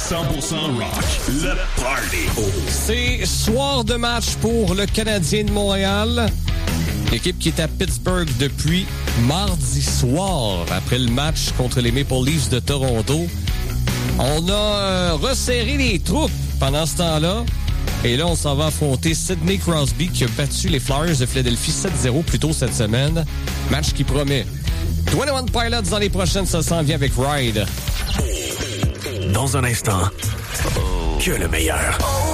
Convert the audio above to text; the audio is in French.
rock, le party. C'est soir de match pour le Canadien de Montréal. L'équipe qui est à Pittsburgh depuis mardi soir, après le match contre les Maple Leafs de Toronto. On a resserré les troupes pendant ce temps-là. Et là, on s'en va affronter Sidney Crosby qui a battu les Flyers de Philadelphie 7-0 plus tôt cette semaine. Match qui promet. 21 Pilots dans les prochaines, ça s'en vient avec Ride. Dans un instant, que le meilleur.